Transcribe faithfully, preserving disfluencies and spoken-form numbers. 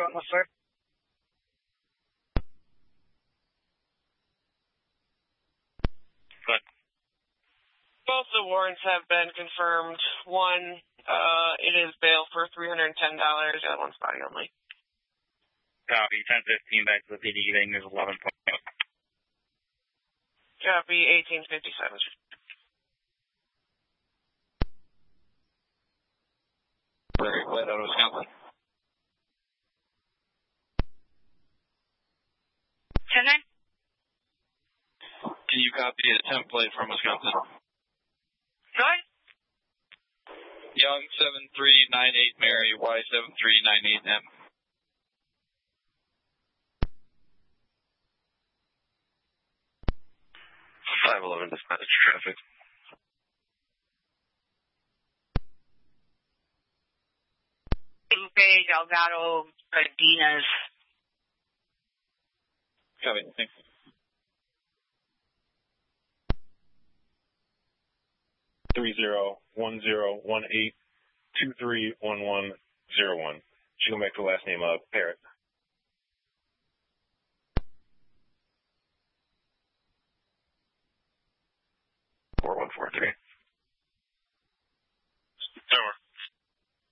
officer. Good. Both the warrants have been confirmed. One, uh, it is bail for three hundred ten dollars. The other one's body only. Copy. ten fifteen back to the P D. Evening is eleven point. Copy. eighteen fifty-seven. Very glad out of Wisconsin. ten nine? Can you copy a template from Wisconsin? Good. Young seven three nine eight Mary, Y seven three nine eight M. five eleven dispatch traffic. Lupe Delgado Cardenas. Copy. Thanks. Three zero one zero one eight two three one one zero one. She go back to the last name of Parrott. Four one four three.